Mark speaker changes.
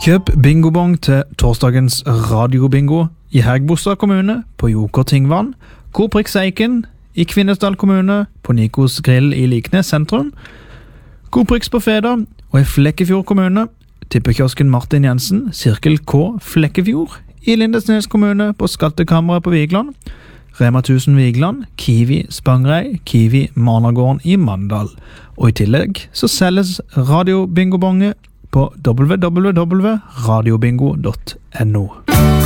Speaker 1: Kjøp bingobong til torsdagens radiobingo i Hægebostad kommune på Joker Tingvann, Coop Eiken i Kvinesdal kommune på Nikos Grill i Liknes sentrum, Coop på Feda og i Flekkefjord kommune, tippekiosken Martin Jensen, Sirkel K Flekkefjord i Lindesnes kommune på Skattekammeret på Vigland, Rema 1000 Vigland, Kiwi Spangrei, Kiwi Managården i Mandal. Og i tillegg så selges radiobingobonge på www.radiobingo.no.